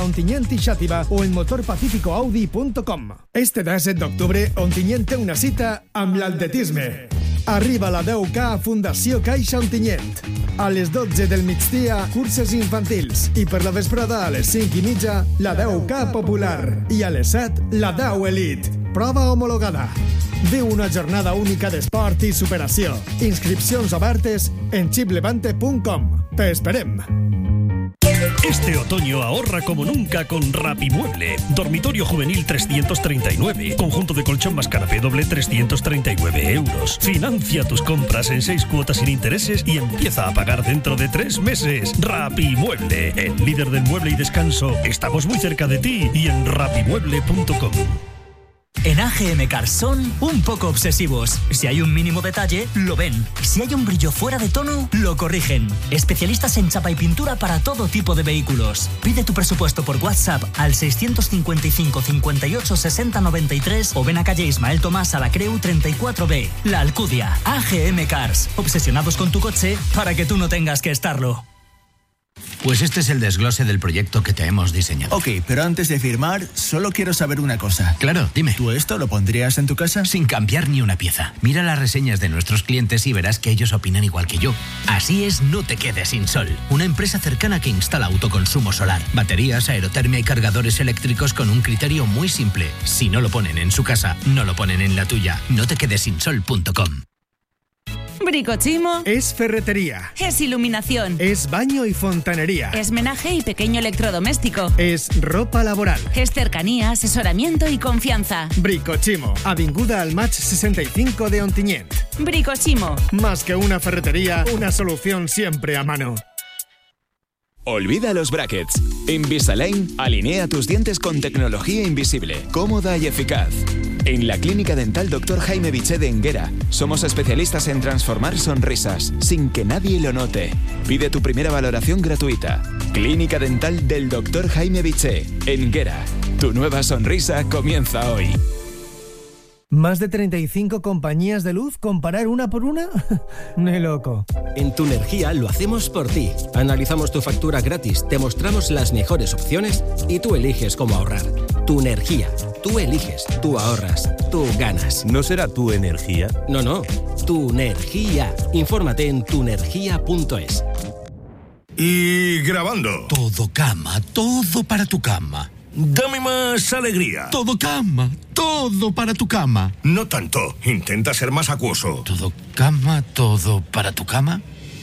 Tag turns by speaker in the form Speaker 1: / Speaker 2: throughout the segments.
Speaker 1: Ontinyent i Xàtiva o en motorpacificoaudi.com. Este 17 d'octubre, Ontinyent té una cita amb l'atletisme. Arriba la 10K a Fundació Caixa Ontinyent. A les 12 del migdia, curses infantils. I per la vesprada, a les 5:30, la 10K popular. I a les 7, la 10 Elite. Prova homologada. Viu una jornada única d'esport i superació. Inscripcions obertes en chiplevante.com. Te esperem.
Speaker 2: Este otoño ahorra como nunca con Rapimueble. Dormitorio juvenil 339. Conjunto de colchón más canapé doble 339 euros. Financia tus compras en 6 cuotas sin intereses y empieza a pagar dentro de 3 meses. Rapimueble, el líder del mueble y descanso. Estamos muy cerca de ti y en rapimueble.com.
Speaker 3: En AGM Cars son un poco obsesivos. Si hay un mínimo detalle, lo ven. Si hay un brillo fuera de tono, lo corrigen. Especialistas en chapa y pintura para todo tipo de vehículos. Pide tu presupuesto por WhatsApp al 655 58 60 93 o ven a calle Ismael Tomás a la Creu 34B. La Alcudia. AGM Cars. Obsesionados con tu coche para que tú no tengas que estarlo.
Speaker 4: Pues este es el desglose del proyecto que te hemos diseñado.
Speaker 5: Ok, pero antes de firmar, solo quiero saber una cosa.
Speaker 4: Claro, dime.
Speaker 5: ¿Tú esto lo pondrías en tu casa?
Speaker 4: Sin cambiar ni una pieza. Mira las reseñas de nuestros clientes y verás que ellos opinan igual que yo. Así es No Te Quedes Sin Sol, una empresa cercana que instala autoconsumo solar, baterías, aerotermia y cargadores eléctricos con un criterio muy simple. Si no lo ponen en su casa, no lo ponen en la tuya. notequedesinsol.com.
Speaker 6: Bricochimo.
Speaker 1: Es ferretería.
Speaker 6: Es iluminación.
Speaker 1: Es baño y fontanería.
Speaker 6: Es menaje y pequeño electrodoméstico.
Speaker 1: Es ropa laboral.
Speaker 6: Es cercanía, asesoramiento y confianza.
Speaker 1: Bricochimo, avinguda al Match 65 de Ontinyent.
Speaker 6: Bricochimo.
Speaker 1: Más que una ferretería, una solución siempre a mano.
Speaker 7: Olvida los brackets. Invisalign alinea tus dientes con tecnología invisible, cómoda y eficaz. En la Clínica Dental Dr. Jaime Biché de Enguera somos especialistas en transformar sonrisas sin que nadie lo note. Pide tu primera valoración gratuita. Clínica Dental del Dr. Jaime Biché, Enguera. Tu nueva sonrisa comienza hoy.
Speaker 1: ¿Más de 35 compañías de luz? ¿Comparar una por una? Ni loco.
Speaker 8: En Tu Energía lo hacemos por ti. Analizamos tu factura gratis, te mostramos las mejores opciones y tú eliges cómo ahorrar. Tu Energía. Tú eliges, tú ahorras, tú ganas.
Speaker 9: ¿No será Tu Energía?
Speaker 8: No. Tu Energía. Infórmate en tuenergia.es.
Speaker 9: Y grabando.
Speaker 10: Todo cama, todo para tu cama.
Speaker 9: Dame más alegría.
Speaker 10: Todo cama, todo para tu cama.
Speaker 9: No tanto, intenta ser más acuoso.
Speaker 10: Todo cama, todo para tu cama.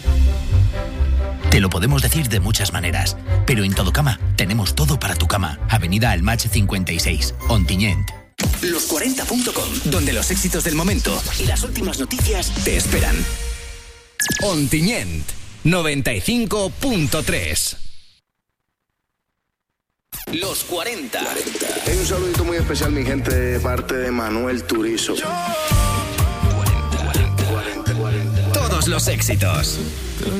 Speaker 4: Te lo podemos decir de muchas maneras, pero en Todo Cama tenemos todo para tu cama. Avenida El Match 56, Ontinyent.
Speaker 3: Los40.com, donde los éxitos del momento y las últimas noticias te esperan. Ontinyent 95.3. Los 40.
Speaker 11: Hay un saludito muy especial, mi gente, de parte de Manuel Turizo.
Speaker 3: 40. Todos los éxitos.